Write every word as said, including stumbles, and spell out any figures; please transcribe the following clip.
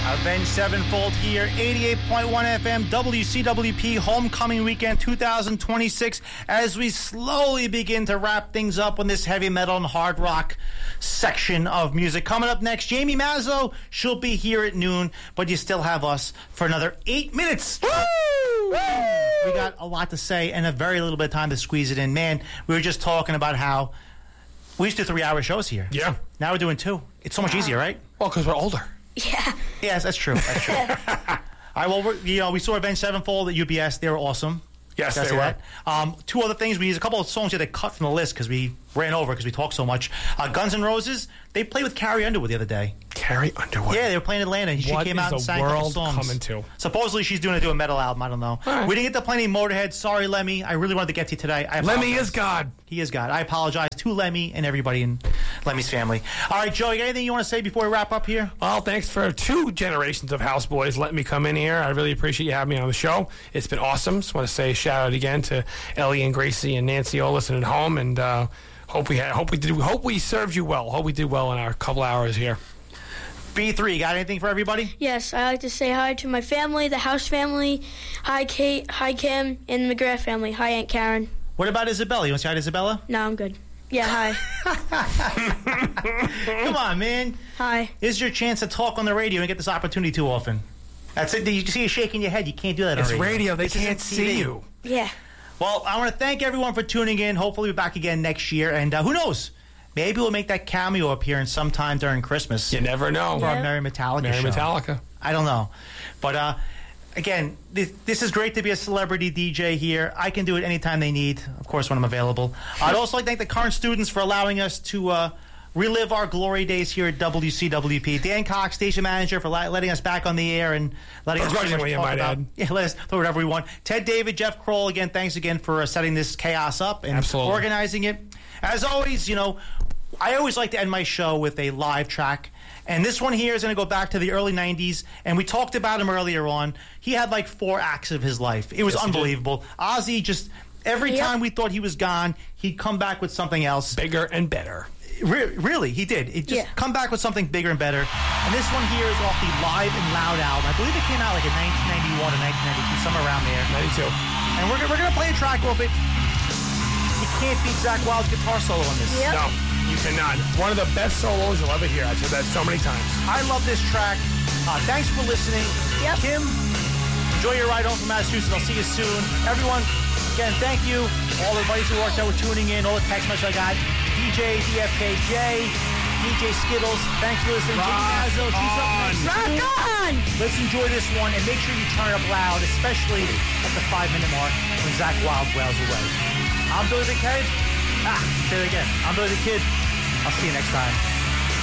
Avenged Sevenfold here, eighty-eight point one F M, W C W P, Homecoming Weekend two thousand twenty-six, as we slowly begin to wrap things up on this heavy metal and hard rock section of music. Coming up next, Jamie Mazzo. She'll be here at noon, but you still have us for another eight minutes. Woo! Woo! We got a lot to say and a very little bit of time to squeeze it in. Man, we were just talking about how we used to do three-hour shows here. Yeah. Now we're doing two. It's so much easier, right? Well, because we're older. Yeah. Yes, that's true. That's true. All right, well, we're, you know, we saw Avenged Sevenfold at U B S. They were awesome. Yes, That's they were. that. Um, two other things. We used a couple of songs here that cut from the list because we ran over because we talked so much. Uh, Guns N' Roses, they played with Carrie Underwood the other day. Carrie Underwood? Yeah, they were playing in Atlanta. And she What came is out and the sang a couple world songs. coming to? Supposedly she's doing to do a metal album. I don't know. All right. We didn't get to play any Motorhead. Sorry, Lemmy. I really wanted to get to you today. I Lemmy apologize. is God. He is God. I apologize to Lemmy and everybody in Lemmy's family. All right, Joe, you got anything you want to say before we wrap up here? Well, thanks for two generations of houseboys letting me come in here. I really appreciate you having me on the show. It's been awesome. Just want to say shout out again to Ellie and Gracie and Nancy all listening at home, and uh, hope we had, hope we did, hope we served you well. Hope we did well in our couple hours here. B three, got anything for everybody? Yes, I like to say hi to my family, the House family. Hi, Kate. Hi, Kim. And the McGrath family. Hi, Aunt Karen. What about Isabella? You want to say hi to Isabella? No, I'm good. Yeah, hi. Come on, man. Hi. This is your chance to talk on the radio and get this opportunity too often. That's it. You see you shaking your head. You can't do that on It's radio. radio. They This can't isn't T V. see you. Yeah. Well, I want to thank everyone for tuning in. Hopefully we're back again next year. And uh, who knows? Maybe we'll make that cameo appearance sometime during Christmas. You never know. For Yeah. our Merry Metallica Mary show. Metallica. I don't know. But, uh, again, this, this is great to be a celebrity D J here. I can do it anytime they need, of course, when I'm available. I'd also like to thank the current students for allowing us to uh, relive our glory days here at W C W P. Dan Cox, station manager, for la- letting us back on the air and letting us pretty much Begrudgingly, I talk might about, add. yeah, let us do whatever we want. Ted David, Jeff Kroll, again, thanks again for uh, setting this chaos up and Absolutely. organizing it. As always, you know, I always like to end my show with a live track. And this one here is going to go back to the early nineties. And we talked about him earlier on. He had like four acts of his life. It was Yes, he did. unbelievable. Ozzy just, every Yep. time we thought he was gone, he'd come back with something else. Bigger and better. Re- really, he did. It just Yeah. come back with something bigger and better. And this one here is off the Live and Loud album. I believe it came out like in nineteen ninety-one or nineteen ninety-two, somewhere around there. ninety-two. And we're, we're going to play a track off it. You can't beat Zakk Wild's guitar solo on this. Yep. No, you cannot. One of the best solos you'll ever hear. I've said that so many times. I love this track. Uh, thanks for listening. Yep. Kim, enjoy your ride home from Massachusetts. I'll see you soon. Everyone, again, thank you. All the buddies who worked out were tuning in. All the text messages I got. D J, D F K J, D J Skittles, thanks for listening. Jamie Mazzo, she's up next. Rock on! Let's enjoy this one and make sure you turn it up loud, especially at the five-minute mark when Zakk Wylde wails away. I'm Billy the Kid. Ah, say it again. I'm Billy the Kid. I'll see you next time.